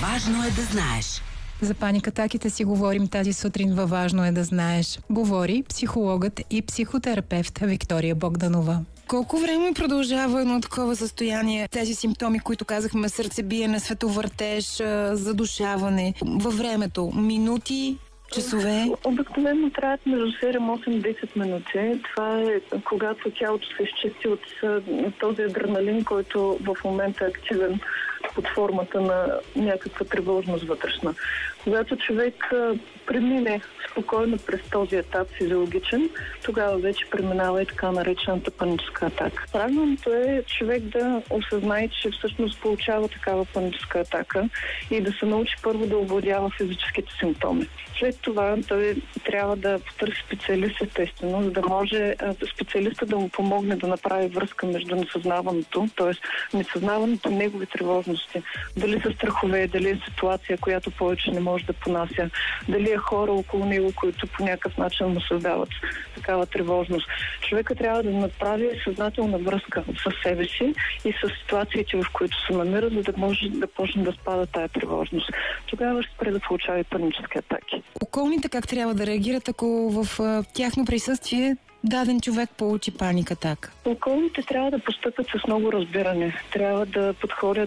Важно е да знаеш. За паникатаките си говорим тази сутрин във Важно е да знаеш. Говори психологът и психотерапевт Виктория Богданова. Колко време продължава едно такова състояние? Тези симптоми, които казахме, сърцебиене, световъртеж, задушаване, във времето? Минути? Часове? Обикновено трябват между 7, 8, 10 минути. Това е когато тялото се изчисти от този адреналин, който в момента е активен под формата на някаква тревожност вътрешна. Когато човек премине спокойно през този етап физиологичен, тогава вече преминава и така наречената паническа атака. Правилното е човек да осъзнае, че всъщност получава такава паническа атака и да се научи първо да овладява физическите симптоми. След това той трябва да потърси специалист, естествено, за да може специалиста да му помогне да направи връзка между несъзнаваното, т.е. несъзнаването и негови тревожности. Дали са страхове, дали е ситуация, която повече не може да понася, дали е хора около него, които по някакъв начин му създават такава тревожност. Човека трябва да направи съзнателна връзка с себе си и с ситуациите, в които се намира, за да може да почне да спада тая тревожност. Тогава ще спре да получава и панически атаки. Околните как трябва да реагират, ако в тяхно присъствие даден човек получи паникатака? Околните трябва да постъпят с много разбиране. Трябва да подходят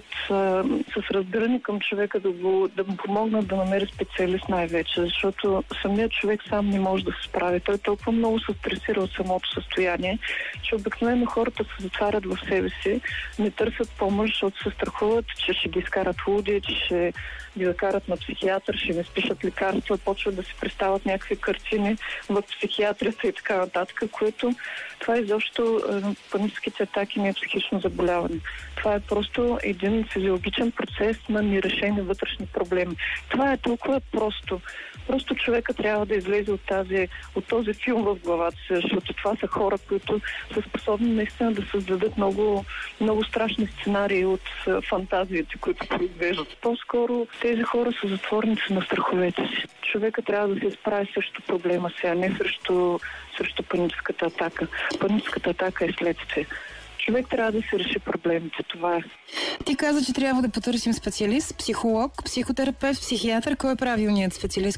с разбиране към човека, да му помогнат да намери специалист най-вече, защото самият човек сам не може да се справи. Той толкова много се стресира от самото състояние, че обикновено хората се затварят в себе си, не търсят помощ, защото се страхуват, че ще ги изкарат луди, че ще ги закарат на психиатър, ще не спишат лекарства, почват да си представят някакви картини в психиатрията и така нататък, което това изобщо паническите атаки не е психично заболяване. Това е просто един физиологичен процес на нерешени вътрешни проблеми. Това е толкова просто. Просто човека трябва да излезе от този филм в главата си, защото това са хора, които са способни наистина да създадат много, много страшни сценарии от фантазиите, които произвеждат. По-скоро тези хора са затворници на страховете си. Човека трябва да се изправи срещу проблема си, а не срещу паническата атака. Паническата атака е следствие. Човек трябва да се реши проблемите. Това е. Ти каза, че трябва да потърсим специалист, психолог, психотерапевт, психиатър. Кой е правилният специалист,